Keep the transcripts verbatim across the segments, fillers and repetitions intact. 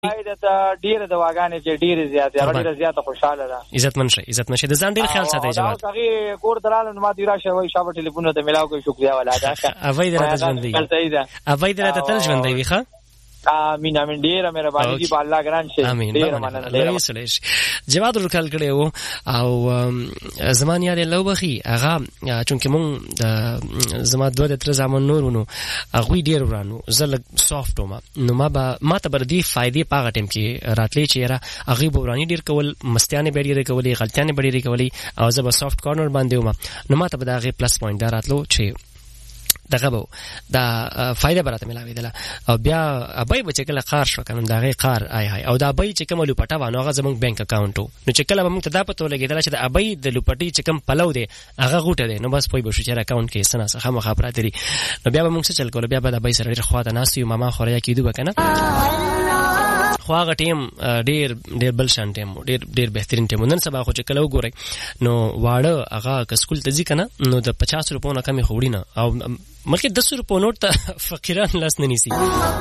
دا ډیره د واغانې چې ډیره زیات یا ډیره زیات خوشاله ده. عزتمن شي عزتمن شي د ځان ډیر خیال ساتي جواب. دا هغه کور دراله نو ما دی راشه وای شابه ټلیفون ته ملاو کوي شکریا ولا ده. اوی درته ژوند دی. اوی درته تل ژوند دی ښا. امين امين ډیره مهرباني دی په الله ګران شي. ډیره مننه ډیره سلیش. جواد ورکل کړو او زمان یاد لو بخي هغه چونکه مون زما دوه د تر زمان نورونو هغه ډیر ورانو زل سافټ ما نو ما با ما ته بر دي فائدې پاغه ټیم کې راتلې چې را هغه بورانی ډیر کول مستیانه به ډیر کولې غلطیانه به ډیر کولې او زه به سافټ کارنر باندې وم نو ما ته به دا هغه پلس پوینټ دراتلو چې دغه بو دا فائدہ براته ملاویدله او بیا ابای بچ کله قار شو کنه دا غي قار آی هاي او دا ابای چې کوم لوپټا وانه هغه زموږ بانک اکاونټو نو چې کله موږ ته دا پته لګیدل چې دا ابای د لوپټي چې کوم پلو دی هغه غوټه دی نو بس پوي بشو چې اکاونټ کې سنا څخه مخابرات لري نو بیا به موږ څه چل کول بیا به د ابای سره ډیر خواته ناس یو ماما خوریا کیدو وکنه خو هغه ټیم ډیر ډیر بل شان ټیم ډیر ډیر بهترین ټیم نن سبا خو چې کله وګورئ نو واړه هغه کسکول ته ځي کنه نو د پچاس روپو نه کمی خوړی نه او ملکه دس روپو نوٹ ته فقیران لاس نه نیسي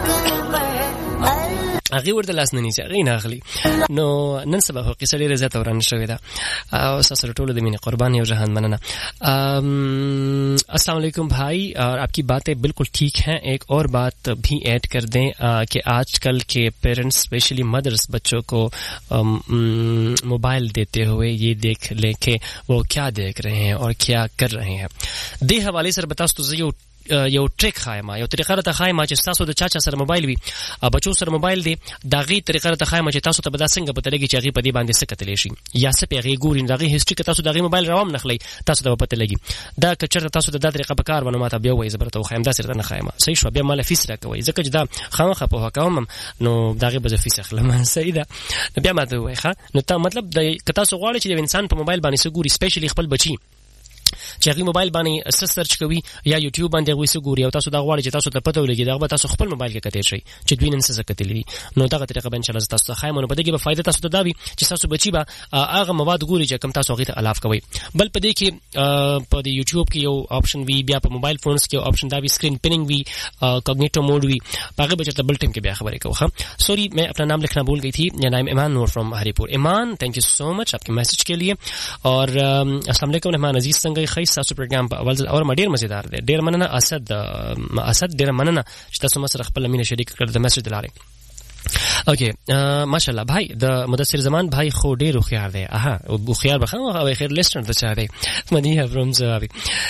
هغه ورته لاس نه نیسي هغه نه اخلي نو نن سبا خو قصه ډیره زیاته ورانه شوې ده او سره ټول د مینې قربان یو جهان مننه. السلام علیکم بھائی اور آپ کی باتیں بالکل ٹھیک ہیں ایک اور بات بھی ایڈ کر دیں کہ آج کل کے پیرنٹس اسپیشلی مدرس بچوں کو موبائل دیتے ہوئے یہ دیکھ لیں کہ وہ کیا دیکھ رہے ہیں اور کیا کر رہے ہیں. دې حواله سره بتاست تو یو یو ټریک خایما یو طریقه ته خایما چې تاسو د چاچا سره موبایل وي بچو سره موبایل دی داغي طریقه ته خایما چې تاسو ته به دا څنګه پته لګي چې هغه په دې باندې څه کتلی شي یا څه پیغي ګورین داغي هیستوري که تاسو داغي موبایل روام نخلی تاسو ته پته لګي دا کچر تاسو د دا طریقه په کار ونه ماته بیا وایي زبرته خایم دا سره نه خایما صحیح شو بیا مال فیس راکوي ځکه چې دا خامخه په حکومت نو داغي به فیس اخلم صحیح ده بیا ماته وایي ښه نو تا مطلب د تاسو غواړئ چې د انسان په موبایل باندې څه ګوري سپیشلی خپل بچي چې هغه موبایل باندې سرچ کوي یا یوټیوب باندې غوي سګوري او تاسو دا غواړئ چې تاسو ته پته ولګي دا به تاسو خپل موبایل کې کتئ شي چې دوی نن څه کتلی نو دا طریقه به ان شاء الله تاسو ته خایمونه په دې کې به فائدہ تاسو ته دا وي چې تاسو بچي به هغه مواد ګوري چې کوم تاسو هغه ته الاف کوي بل په دې کې په دې یوټیوب کې یو آپشن وی بیا په موبایل فونز کې یو آپشن دا وی سکرین پیننگ وی کوگنیټو موډ وی هغه به چې بل ټیم کې بیا خبرې کوم سوری मैं अपना नाम लिखना भूल गई थी मेरा नाम ईमान नूर फ्रॉम हरिपुर. ईमान थैंक यू सो मच आपके मैसेज के लिए और अस्सलाम वालेकुम रहमान अजीज څنګه خی تاسو پروګرام په اول ځل اور ډیر مزیدار دی ډیر مننه اسد اسد ډیر مننه چې تاسو سره خپل مینه شریک کړل د میسج دلاره اوکې ماشاءالله भाई د مدثر زمان भाई خو ډیر خيار دی اها او خيار بخښه او خیر لیسټر ته چا دی مدیه فروم زابي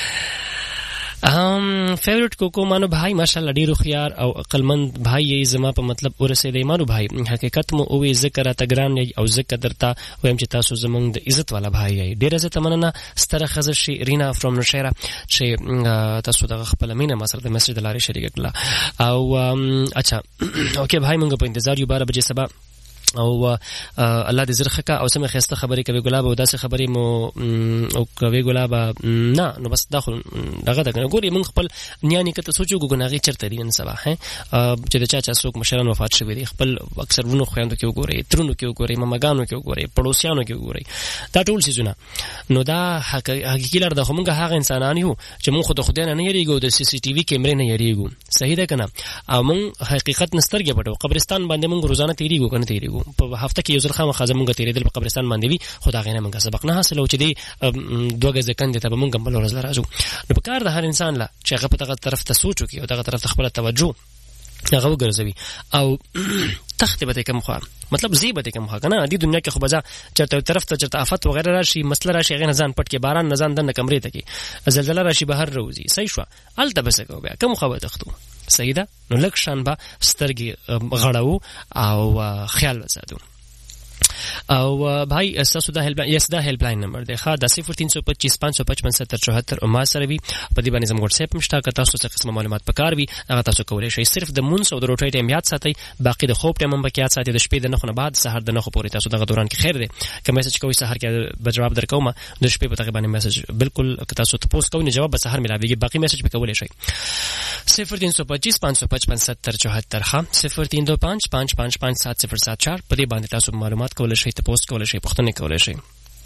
ام فیورټ کوکو مانو भाई ماشاءالله ډیرو خيار او عقلمند भाई یې زما په مطلب ورسېدې مانو भाई حقیقت مو او ذکر تګران او ذکر درته ويم چې تاسو زمونږ د عزت والا भाई یې ډیر عزت مننه ستره خزر شي رینا فروم نشيرا چې تاسو د خپل مینه ما سره د میسج دلاره شریک کړه او اچھا اوکې भाई موږ په انتظار یو بار بجې سبا او الله دې زرخه کا او سمه خسته خبرې کوي ګلاب او داسې خبرې مو او کوي ګلاب نه نو بس داخل دغه دغه ګوري من خپل نیانی کته سوچو ګناغي چرته دي نن سبا هه چې د چا چا څوک مشران وفات شوی دي خپل اکثر ونو خويندو کې وګوري ترونو کې وګوري ممګانو کې وګوري پړوسیانو کې وګوري دا ټول سيزونه نو دا حقيقي لار د همغه هغه انسانان یو چې مون خود خدای نه یریګو د سی سی ټي وي کیمرې نه یریګو صحیح ده کنه او مون حقیقت نسترګې پټو قبرستان باندې مون روزانه تیریګو کنه تیریګو په هفته کې یو ځل خامخا زمونږ تیرېدل په قبرستان باندې وي خدا غینه مونږه سبق نه حاصلو چې دی دوه غزه کندې ته مونږ بل ورځ راځو نو په کار د هر انسان لا چې هغه په دغه طرف ته سوچو کې او دغه طرف ته خپل توجه هغه وګرځوي او تخت به کوم خو مطلب زیبت کوم خو کنه د دنیا کې خو بځه چرته طرف ته چرته آفت وغیرہ راشي مسله راشي غنه ځان پټ کې باران نه ځان دنه کمرې ته کې زلزلہ راشي بهر روزي صحیح شو الته بس کو بیا کوم خو تختو صحیح ده نو لک شان با سترګي غړاو او خیال وساتو او भाई اساسو دا هلپ یس دا هلپ لاین نمبر دی ښا د صفر تین سو پچیس پانچ سو پچپن ستر چوهتر او ما سره وي په دې باندې زموږ واتس اپ مشته که تاسو څه قسم معلومات پکار وي هغه تاسو کولای شئ صرف د مونږ او د روټي ټایم یاد ساتئ باقي د خوب ټایم هم بکې یاد ساتئ د شپې د نخو نه بعد سحر د نخو پورې تاسو دغه دوران کې خیر دی که میسج کوئ سحر کې به جواب درکوم د شپې په تقریبا میسج بالکل که تاسو تاسو کوئ جواب به سحر ملاويږي باقي میسج به کولای شئ صفر تین سو پچیس پانچ سو پچپن ستر چوهتر ښا صفر تین دو پانچ پانچ پانچ پانچ سات صفر سات چار په دې باندې تاسو معلومات کولای شئ تاسو کولای شئ پښتنه کولای شئ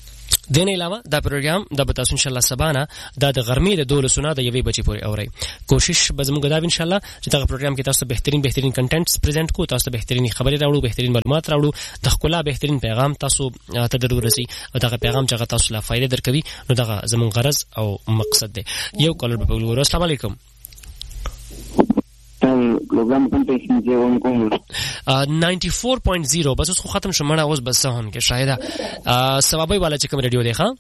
دین علاوه دا پروګرام د بتاسو ان شاء الله سبانه د غرمې د دولس نه د یوې بجې پورې اوري. کوشش به زموږ دا ان شاء الله چې دا پروګرام کې تاسو بهترین بهترین کنټینټس پریزنټ کو، تاسو بهترین خبرې راوړو، بهترین معلومات راوړو، د خپل بهترین پیغام تاسو ته درور رسي او دا پیغام چې تاسو لا فائدې درکوي نو دا زموږ غرض او مقصد دی. یو کالر په ګورو. السلام علیکم. پروګرام کوم ته چې وون کوم نائنٹی فور پوائنٹ زیرو بس خو ختم شمړه اوس بس هون کې شاید سبابي والا چې کوم ریډیو دی ښا.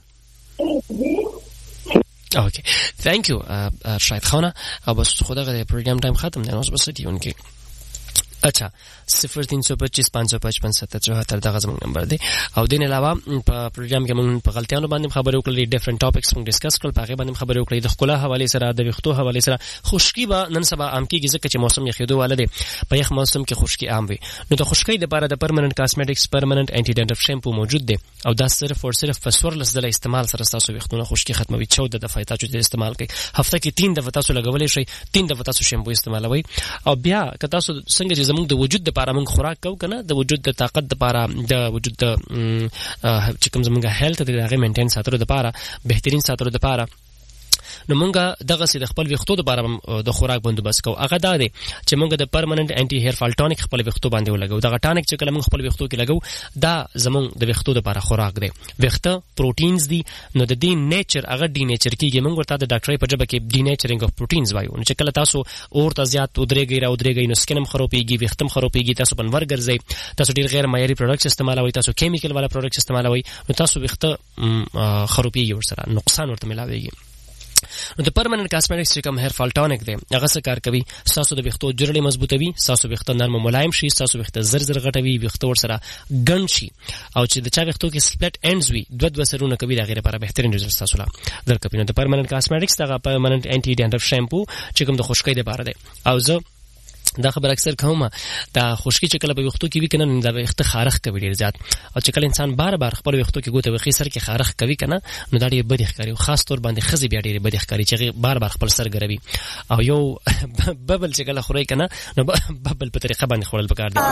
اوکے تھینک یو شاید خانه او بس خدا غره پروګرام ټایم ختم دی اوس بس دی اونکي. اچھا صفر تین سو پچیس پانچ سو پچپن ستر چوہتر دا زموږ نمبر دی. او دین علاوه په پروګرام کې موږ په غلطیانو باندې خبرې وکړې، ډیفرنٹ ټاپکس موږ ډیسکس کړل، په هغه باندې خبرې وکړې، د خپل حواله سره د وختو حواله سره. خشکی به نن سبا عام کېږي ځکه چې موسم یخېدو والا دی. په یخ موسم کې خشکی عام وي نو د خشکی لپاره د پرمننت کاسمیټکس پرمننت انټي ډینډرف شیمپو موجود دی او دا صرف او صرف په څوارلس ځله استعمال سره تاسو وختونه خشکی ختموي. چودہ دفعه تاسو د استعمال کوي، هفته کې تین دفعه تاسو لګولې شي، تین دفعه تاسو شیمپو استعمالوي. او بیا که تاسو څنګه چې زموږ د وجود لپاره موږ خوراک کوو کنه، د وجود د طاقت لپاره، د وجود د چې کوم زموږ هیلث د هغه مینټین ساتلو لپاره، بهترین ساتلو لپاره، نو مونږه دغه سي د خپل وختو لپاره د خوراک بندوبست کوو. هغه دا دی چې مونږ د پرمننت انټي هیر فال ټانیک خپل وختو باندې ولګو. دغه ټانیک چې کله مونږ خپل وختو کې لګو دا زمونږ د وختو لپاره خوراک دی. وخته پروتینز دي نو د دې نیچر هغه ډي نیچر کېږي. مونږ ورته د ډاکټرۍ په جبه کې ډي نیچرینګ اف پروتینز وایو. نو چې کله تاسو اورته زیات ودرېږئ را ودرېږئ نو سکینم خرابېږي، وختم خرابېږي، تاسو بنور ګرځئ، تاسو ډیر غیر معیاري پروډکټس استعمالوي، تاسو کیمیکل والا پروډکټس استعمالوي، نو تاسو وخته خرابېږي ورسره، نقصان ورته ملاويږي. نو د پرمننت کاسمیټکس چې کوم هیر فال ټانیک دی هغه څه کار کوي؟ تاسو د وختو جوړې مضبوطوي، تاسو وخت نرم ملایم شي، تاسو وخت زر زر غټوي، وخت ور سره ګن شي، او چې د چا وختو کې سپلټ انډز وي دوه دوه سرونه کوي، دا غیره لپاره بهترین ريزلټ تاسو لا درکوي. نو د پرمننت کاسمیټکس دغه پرمننت انټي ډینډرف شیمپو چې کوم د خشکۍ لپاره دی. او زه دا خبر اکثر کوم دا خشکی چې کله په وختو کې وی کنه دا وخت خارخ کوي ډیر زیات، او چې کله انسان بار بار خپل وختو کې ګوته وخی سر کې خارخ کوي کنه نو دا ډیر بد ښکاري، او خاص طور باندې خزي بیا ډیر بد ښکاري چې بار بار خپل سر ګروي. او یو ببل چې کله خوري کنه نو ببل په طریقه باندې خورل پکار دي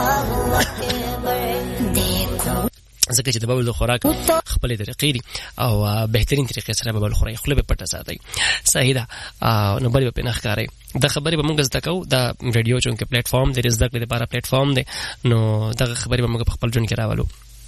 ځکه چې د ببل د خوراک خپل طریقې دي او بهترین طریقې سره ببل خوري، خپل په پټه ساتي. صحیح ده. نو بل په نه ښکاري دا خبرې به موږ زده کوو. دا ریډیو چونکه پلیټ فارم دی، زده کړې لپاره پلیټ فارم دی، نو دا خبرې به موږ په خپل ژوند کې راولو.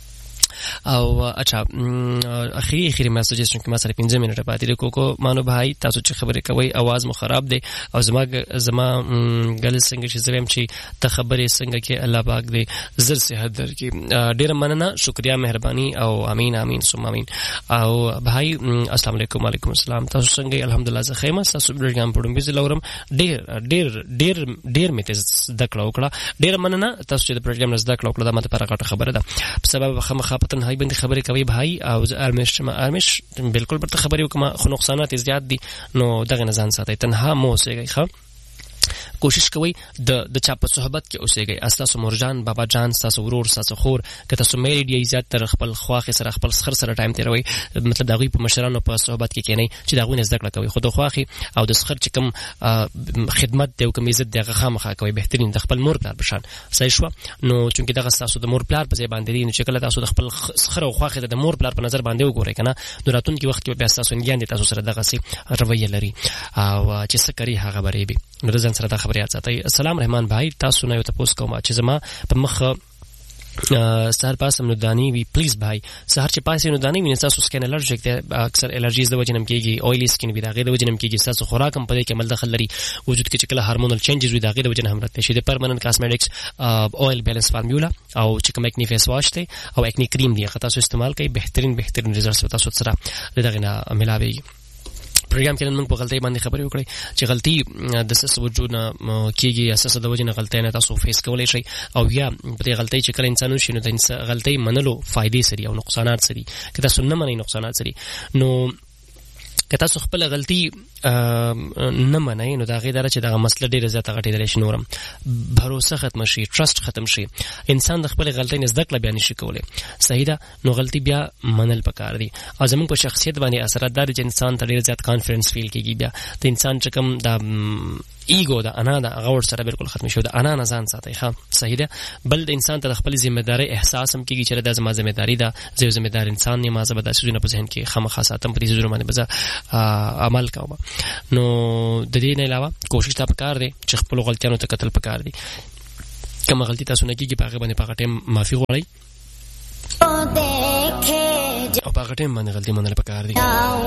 او اچھا اخیری اخیری میسیجز چې ما سره پنځه منټه پاتې دي. کوکو مانو بھائی تاسو چې خبرې کوي आवाज مو خراب دی او زما زما ګل څنګه چې زرم چې ته خبرې څنګه کې الله پاک دې زر صحت درکړي. ډیر مننه، شکریا، مهرباني او امين امين ثم امين. او بھائی السلام علیکم. وعلیکم السلام. تاسو څنګه؟ الحمدلله زه خیمه. تاسو پروګرام پړم بيز لورم ډیر ډیر ډیر ډیر مې تاسو دکړه وکړه. ډیر مننه تاسو چې د پروګرام نزد کړه وکړه. دا ماته پر غټه خبره ده. په سبب خامخا پتن هاي باندې خبرې کوي بھائی او ارمش ارمش بالکل پرته خبرې وکما، خو نقصانات زیات دي نو دغه نه ځان ساتي. تنها مو اوسېږئ، ښه کوشش کوي د د چا په صحبت کې اوسېږئ. تاسو مرجان بابا جان، تاسو ورور، تاسو خور، که تاسو مېری دی زیات تر خپل خواخ سره خپل سخر سره ټایم تیروي، مطلب دغه په مشرانو په صحبت کې کېنی چې دغه نه زده کړه کوي. خو د خواخي او د سخر چې کوم خدمت دی او کوم عزت دغه خامخا کوي بهترین د خپل مور پلار بشان. صحیح شو. نو چونکه دغه تاسو د مور پلار په ځای باندې دي، نو چې کله تاسو د خپل سخر او خواخي د مور پلار په نظر باندې وګورئ کنه نو راتلونکي وخت کې بیا تاسو انګیان دي تاسو سره دغه سي رویه لري او چې څه کوي هغه بری به نو ځان سره دا خبره یاد ساتئ. السلام رحمان بھائی تاسو نه یو تاسو کوم چې زما په مخ سهار پاسم نو دانی وی پلیز بھائی سهار چې پاسې نو دانی ویني تاسو سکین الرجیک دی، اکثر الرجیز د وجنم کېږي، اویلی سکین وی داغه د وجنم کېږي، تاسو خوراک هم په دې کې عمل دخل لري، وجود کې چې کله هارمونل چینجز وی داغه د وجنه هم راته شي. د پرمننت کاسمیټکس اویل بیلنس فارمولا او چې کوم اکنی فیس واش دی او اکنی کریم دی هغه تاسو استعمال کوي، بهترین بهترین ريزلټس تاسو سره دغه نه ملاوي. پروګرام کې نن موږ په غلطۍ باندې خبرې وکړې چې غلطي د سس وجود نه کېږي، اساس د وجه نه غلطۍ نه تاسو فیس کولای شئ، او یا په دې غلطۍ چې کله انسان وشي نو د غلطۍ منلو فائدې سری او نقصانات سری، که تاسو نه منئ نقصانات سری نو که تاسو خپل غلطي نه منئ نو دا غیداره چې دا مسله ډیره زیاته غټېدلی شي، نورم باور ختم شي، ټرست ختم شي، انسان د خپل غلطۍ نه زده کړه بیا نشي کولی. صحیح ده. نو غلطي بیا منل پکار دي او زموږ په شخصیت باندې اثرات دار چې انسان ته ډیر زیات کانفیډنس فیل کیږي. بیا د انسان چې کوم دا ایګو دا انا دا غور سره بالکل ختم شو دا انا نه ځان ساتي ها صحیح ده بل د انسان ته خپل ځمېداري احساس هم کیږي چې دا زما ځمېداري ده زه ځمېدار انسان نه ما زه به د سونه په ذهن کې خامخا ساتم په دې ضرور باندې بزا عمل کوم نو د دې نه علاوه کوشش تا پکار دی چې خپل غلطیانو ته قتل پکار دی کوم غلطی تاسو نه کیږي په هغه باندې په ټیم معافي غواړئ او په هغه ټیم باندې غلطي منل پکار دي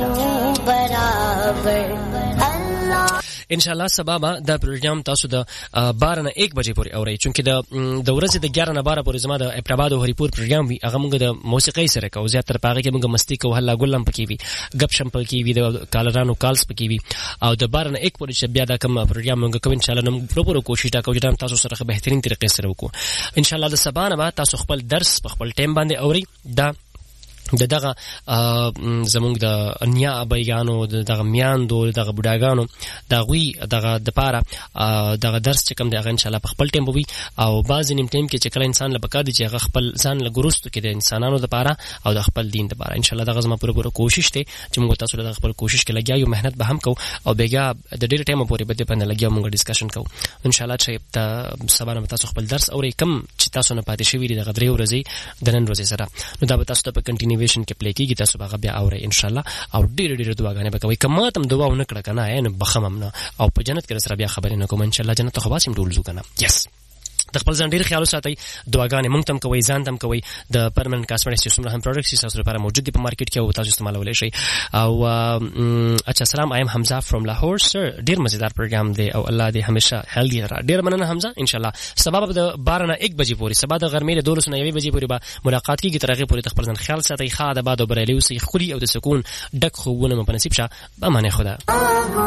ان شاء الله سبا دا پروګرام تاسو د بارہ نه یک بجې پورې اورئ چونکه د د ورځې د ګیارہ نه بارہ پورې زما د ابتاباد او هریپور پروګرام وی هغه موږ د موسیقۍ سره کوو زیات تر پاغه کې موږ مستی کوو هلا ګلم پکې وی غپ شم پکې وی د کالرانو کالز پکې وی او د بارہ نه یک پورې چې بیا دا کوم پروګرام موږ کوو ان شاء الله نو پروپر کوشش تا کوو چې تاسو سره بهترین طریقې سره وکړو ان شاء الله د سبا نه تاسو خپل درس په خپل ټیم باندې اورئ دا د دغه زمونږ د انیا بیانو دغه میاندو دغه بډاګانو دغه دغه د پاره دغه درس چې کوم دی هغه ان شاء الله په خپل ټیم بوي او باز نیم ټیم کې چې کله انسان له بقا دي چې هغه خپل ځان له ګروستو کې د انسانانو د پاره او د خپل دین د پاره ان شاء الله دغه زما پوره پوره کوشش ته چې موږ تاسو له خپل کوشش کې لګیا یو مهنت به هم کو او بیګا د ډېر ټیم پورې بده باندې لګیا موږ ډیسکشن کو ان شاء الله چې د سبا نه تاسو خپل درس اورئ کم چې تاسو نه پاتې شوی دغه درې ورځې د نن ورځې سره نو دا به تاسو ته په کنټینیویشن کې پلی کیږي تاسو هغه بیا اورئ ان شاء الله او ډېر ډېر دعاګانې وکوي کما تم دعا ونه کړه کنه عین بخمم نه او په جنت کې سره بیا خبرې نه کوم ان شاء الله جنت خو باسم ټول زو کنه یس د خپل ځان ډیر خیال ساتي دعاګانې مونږ تم کوي ځان تم کوي د پرمننت کاسمیټکس چې څومره هم پروډکټس تاسو لپاره موجود دي په مارکیټ کې او تاسو استعمالولای شئ او اچھا سلام ایم حمزه فرام لاهور سر ډیر مزیدار پروګرام دی او الله دې همیشه هیلدی را ډیر مننه حمزه ان شاء الله سبب د بارہ نه یک بجې پورې سبا د غرمې له دولس نه یوې بجې پورې به ملاقات کیږي تر هغه پورې خپل ځان خیال ساتي خاله بعد او بریالي اوسئ خوري او د سکون ډک خوونه په نصیب شه به معنی خدا